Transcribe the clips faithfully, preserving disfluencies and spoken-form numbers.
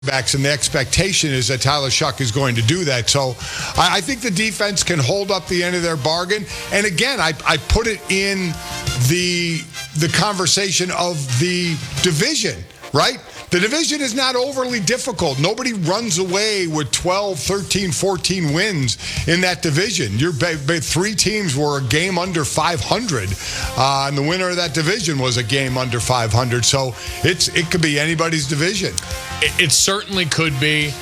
backs, and the expectation is that Tyler Shough is going to do that. So I, I think the defense can hold up the end of their bargain. And again, I, I put it in the the conversation of the division, right? The division is not overly difficult. Nobody runs away with twelve, thirteen, fourteen wins in that division. Your three teams were a game under five hundred, uh, and the winner of that division was a game under five hundred. So it's it could be anybody's division. It, it certainly could be.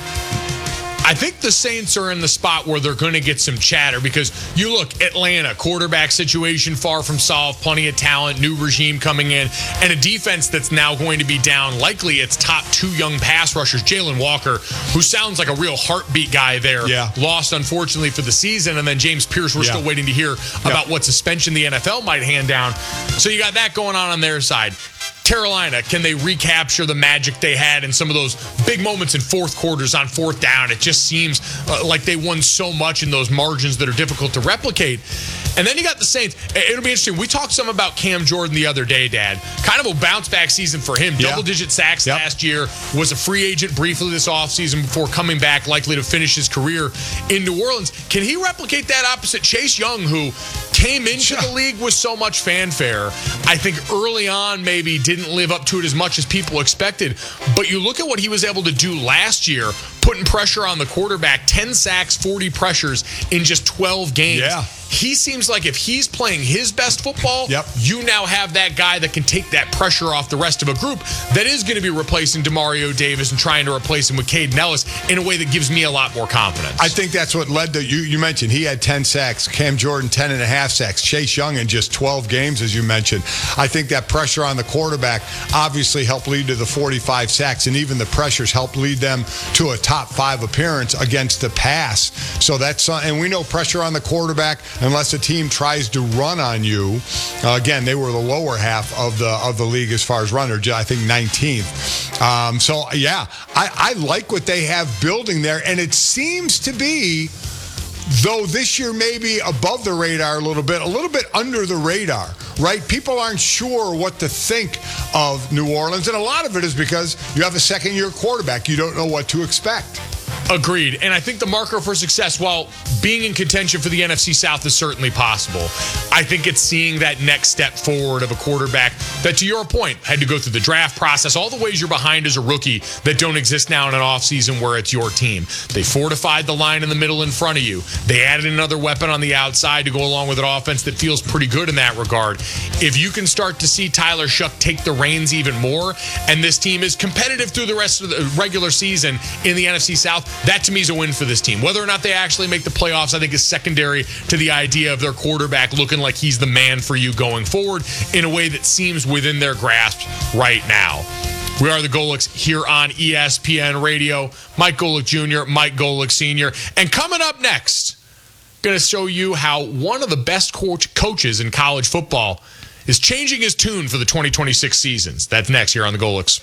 I think the Saints are in the spot where they're going to get some chatter because you look, Atlanta, quarterback situation far from solved, plenty of talent, new regime coming in, and a defense that's now going to be down likely its top two young pass rushers, Jalen Walker, who sounds like a real heartbeat guy there, yeah. lost unfortunately for the season, and then James Pierce, we're yeah. still waiting to hear yeah. about what suspension the N F L might hand down. So you got that going on on their side. Carolina, can they recapture the magic they had in some of those big moments in fourth quarters on fourth down? It just seems uh, like they won so much in those margins that are difficult to replicate. And then you got the Saints. It'll be interesting. We talked some about Cam Jordan the other day, Dad. Kind of a bounce-back season for him. Yeah. Double-digit sacks yep. last year. Was a free agent briefly this offseason before coming back, likely to finish his career in New Orleans. Can he replicate that opposite Chase Young, who came into the league with so much fanfare? I think early on maybe didn't live up to it as much as people expected. But you look at what he was able to do last year, putting pressure on the quarterback, ten sacks, forty pressures in just twelve games. Yeah. He seems like if he's playing his best football, yep. you now have that guy that can take that pressure off the rest of a group that is going to be replacing Demario Davis and trying to replace him with Caden Ellis in a way that gives me a lot more confidence. I think that's what led to, you, you mentioned, he had ten sacks, Cam Jordan ten and a half sacks, Chase Young in just twelve games, as you mentioned. I think that pressure on the quarterback obviously helped lead to the forty-five sacks, and even the pressures helped lead them to a top five appearance against the pass. So that's, uh, and we know pressure on the quarterback, unless a team tries to run on you. Uh, again, they were the lower half of the of the league as far as runner, I think nineteenth. Um, so, yeah, I, I like what they have building there, and it seems to be, though this year maybe above the radar a little bit, a little bit under the radar, right? People aren't sure what to think of New Orleans, and a lot of it is because you have a second-year quarterback. You don't know what to expect. Agreed. And I think the marker for success, while being in contention for the N F C South is certainly possible, I think it's seeing that next step forward of a quarterback that, to your point, had to go through the draft process, all the ways you're behind as a rookie that don't exist now in an offseason where it's your team. They fortified the line in the middle in front of you. They added another weapon on the outside to go along with an offense that feels pretty good in that regard. If you can start to see Tyler Shough take the reins even more, and this team is competitive through the rest of the regular season in the N F C South, that to me is a win for this team. Whether or not they actually make the playoffs, I think is secondary to the idea of their quarterback looking like he's the man for you going forward in a way that seems within their grasp right now. We are the Golics here on E S P N Radio. Mike Golic Junior, Mike Golic Senior. And coming up next, going to show you how one of the best coach coaches in college football is changing his tune for the twenty twenty-six seasons. That's next here on the Golics.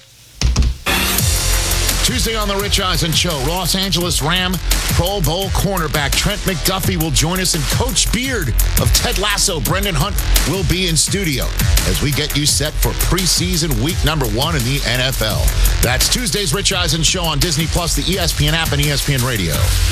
Tuesday on the Rich Eisen Show, Los Angeles Ram Pro Bowl cornerback Trent McDuffie will join us, and Coach Beard of Ted Lasso, Brendan Hunt, will be in studio as we get you set for preseason week number one in the N F L. That's Tuesday's Rich Eisen Show on Disney Plus, the E S P N app, and E S P N Radio.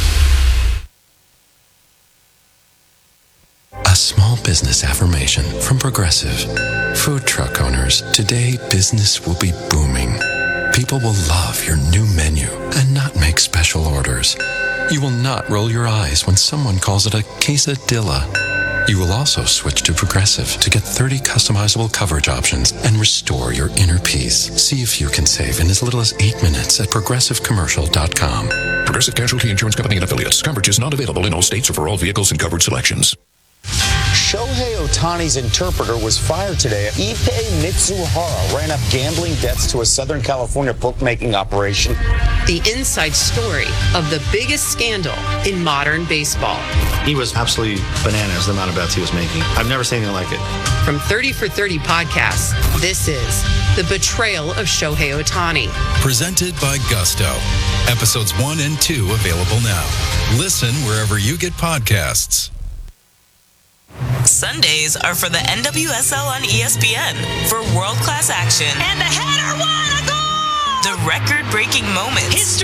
A small business affirmation from Progressive. Food truck owners, today business will be booming. People will love your new menu and not make special orders. You will not roll your eyes when someone calls it a quesadilla. You will also switch to Progressive to get thirty customizable coverage options and restore your inner peace. See if you can save in as little as eight minutes at progressive commercial dot com. Progressive Casualty Insurance Company and Affiliates. Coverage is not available in all states or for all vehicles and coverage selections. Shohei Ohtani's interpreter was fired today. Ippei Mitsuhara ran up gambling debts to a Southern California bookmaking operation. The inside story of the biggest scandal in modern baseball. He was absolutely bananas, the amount of bets he was making. I've never seen anything like it. From thirty for thirty podcasts, this is The Betrayal of Shohei Ohtani. Presented by Gusto. Episodes one and two available now. Listen wherever you get podcasts. Sundays are for the N W S L on E S P N for world-class action. And the header won a goal! The record-breaking moments. History